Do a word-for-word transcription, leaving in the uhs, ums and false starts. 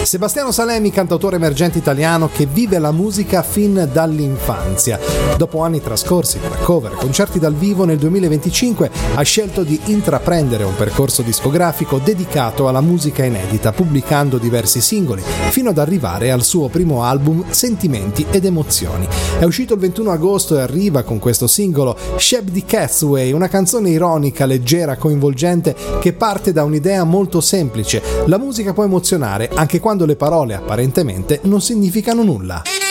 Sebastiano Salemi, cantautore emergente italiano che vive la musica fin dall'infanzia. Dopo anni trascorsi tra cover e concerti dal vivo, nel duemilaventicinque ha scelto di intraprendere un percorso discografico dedicato alla musica inedita, pubblicando diversi singoli, fino ad arrivare al suo primo album Sentimenti ed Emozioni. È uscito il ventuno agosto e arriva con questo singolo Shep di Cathway, una canzone ironica, leggera, coinvolgente, che parte da un'idea molto semplice: la musica può emozionare anche quando le parole apparentemente non significano nulla.